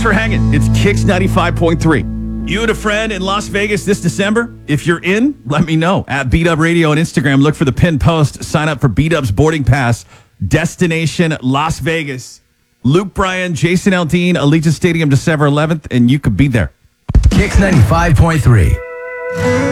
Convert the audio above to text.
for hanging. It's Kicks 95.3. You and a friend in Las Vegas this December? If you're in, let me know. At Beat Up Radio on Instagram, look for the pinned post. Sign up for Beat Up's boarding pass. Destination Las Vegas. Luke Bryan, Jason Aldean, Allegiant Stadium, December 11th, and you could be there. Kicks 95.3.